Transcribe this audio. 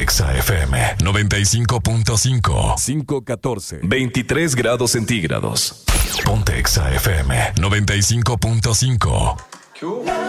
Exa FM 95.5. 5:14. 23 grados centígrados. Ponte Exa FM 95.5.